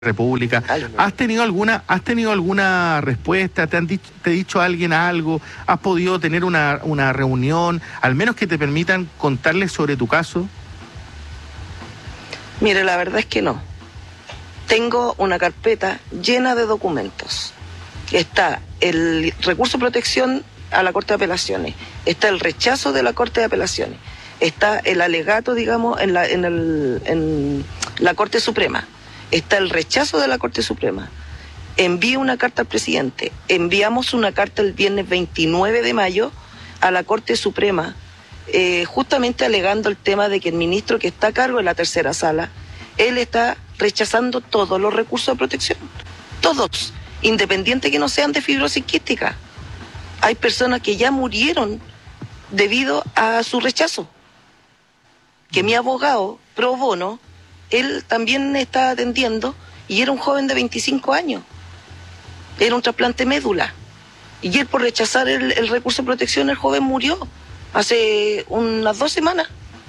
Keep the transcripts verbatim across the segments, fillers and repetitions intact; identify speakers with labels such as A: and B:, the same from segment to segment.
A: República. ¿Has tenido alguna, has tenido alguna respuesta? ¿Te han dicho, te ha dicho alguien algo? ¿Has podido tener una, una reunión, al menos que te permitan contarles sobre tu caso?
B: Mire, la verdad es que no. Tengo una carpeta llena de documentos. Está el recurso de protección a la Corte de Apelaciones, está el rechazo de la Corte de Apelaciones, está el alegato, digamos, en la, en el, en la Corte Suprema. Está el rechazo de la Corte Suprema. Envíe una carta al presidente. Enviamos una carta el viernes veintinueve de mayo a la Corte Suprema, eh, justamente alegando el tema de que el ministro que está a cargo de la tercera sala, él está rechazando todos los recursos de protección. Todos, independiente que no sean de fibrosis quística. Hay personas que ya murieron debido a su rechazo. Que mi abogado, pro bono, él también está atendiendo y era un joven de veinticinco años. Era un trasplante médula. Y él por rechazar el, el recurso de protección, el joven murió hace unas dos semanas.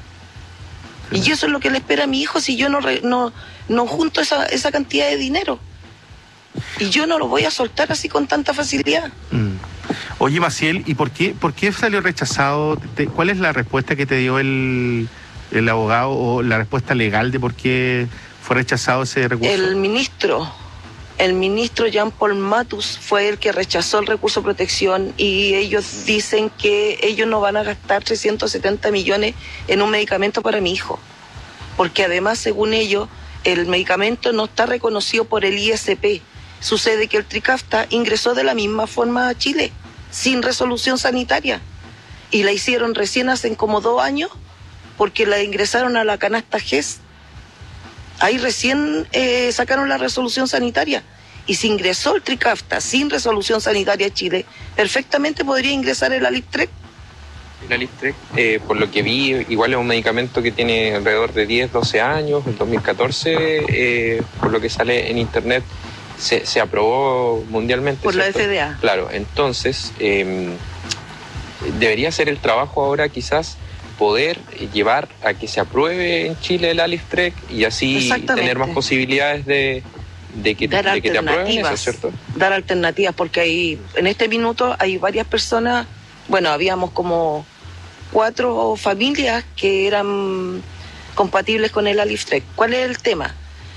B: Y eso es lo que le espera a mi hijo si yo no, no, no junto esa, esa cantidad de dinero. Y yo no lo voy a soltar así con tanta facilidad.
A: Mm. Oye, Maciel, ¿y por qué, por qué salió rechazado? ¿Cuál es la respuesta que te dio el... el abogado o la respuesta legal de por qué fue rechazado ese recurso?
B: El ministro, el ministro Jean-Paul Matus fue el que rechazó el recurso de protección y ellos dicen que ellos no van a gastar trescientos setenta millones en un medicamento para mi hijo. Porque además, según ellos, el medicamento no está reconocido por el I S P. Sucede que el Trikafta ingresó de la misma forma a Chile, sin resolución sanitaria. Y la hicieron recién hace como dos años, porque la ingresaron a la canasta G E S. Ahí recién eh, sacaron la resolución sanitaria. Y si ingresó el Trikafta sin resolución sanitaria a Chile, perfectamente podría ingresar el Aliftrek.
C: El Aliftrek, eh, por lo que vi, igual es un medicamento que tiene alrededor de diez, doce años. En dos mil catorce, eh, por lo que sale en internet, se, se aprobó mundialmente.
B: Por
C: ¿cierto?
B: La F D A.
C: Claro, entonces, eh, debería ser el trabajo ahora quizás poder llevar a que se apruebe en Chile el Aliftrek y así tener más posibilidades de, de, que, de que te aprueben eso, ¿cierto?
B: Dar alternativas, porque hay, en este minuto hay varias personas, bueno, habíamos como cuatro familias que eran compatibles con el Aliftrek. ¿Cuál es el tema?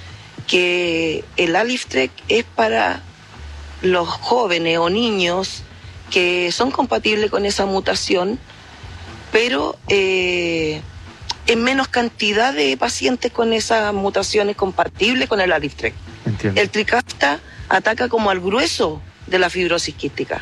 B: Que el Aliftrek es para los jóvenes o niños que son compatibles con esa mutación, pero eh, en menos cantidad de pacientes con esas mutaciones compatibles con el Aliftrek.
A: Entiendo.
B: El Trikafta ataca como al grueso de la fibrosis quística.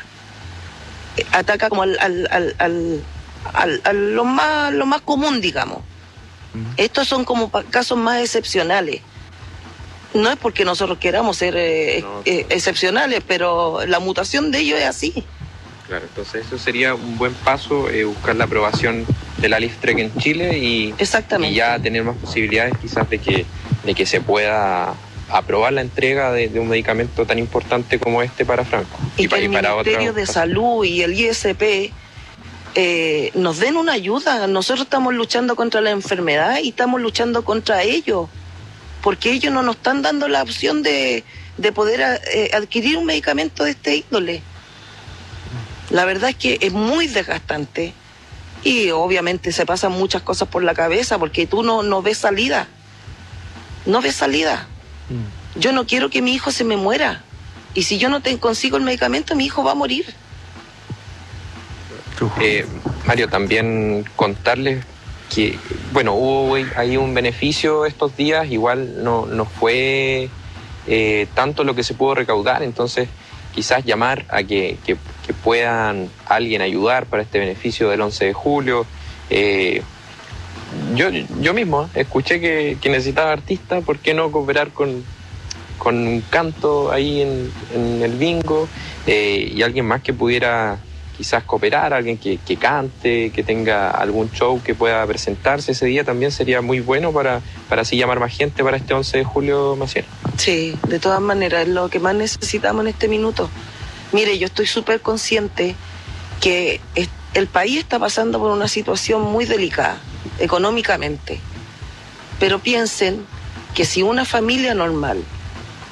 B: Ataca como al, al, al, al, al, al lo, más, lo más común, digamos. Mm. Estos son como casos más excepcionales. No es porque nosotros queramos ser eh, no, eh, excepcionales, pero la mutación de ellos es así.
C: Claro, entonces eso sería un buen paso, eh, buscar la aprobación del Aliftrek en Chile y, y ya tener más posibilidades quizás de que, de que se pueda aprobar la entrega de, de un medicamento tan importante como este para Franco.
B: Y, y que el para Ministerio de Salud y el I S P eh, nos den una ayuda. Nosotros estamos luchando contra la enfermedad y estamos luchando contra ellos, porque ellos no nos están dando la opción de, de poder eh, adquirir un medicamento de este índole. La verdad es que es muy desgastante y obviamente se pasan muchas cosas por la cabeza porque tú no, no ves salida. No ves salida. Mm. Yo no quiero que mi hijo se me muera. Y si yo no te consigo el medicamento, mi hijo va a morir.
C: Eh, Mario, también contarles que, bueno, hubo ahí un beneficio estos días, igual no, no fue eh, tanto lo que se pudo recaudar, entonces quizás llamar a que, que, que puedan alguien ayudar para este beneficio del once de julio. Eh, yo, yo mismo escuché que, que necesitaba artistas, ¿por qué no cooperar con, con un canto ahí en, en el bingo? Eh, y alguien más que pudiera quizás cooperar, alguien que, que cante, que tenga algún show que pueda presentarse ese día, también sería muy bueno para, para así llamar más gente para este once de julio, Maciel.
B: Sí, de todas maneras, es lo que más necesitamos en este minuto. Mire, yo estoy súper consciente que el país está pasando por una situación muy delicada, económicamente. Pero piensen que si una familia normal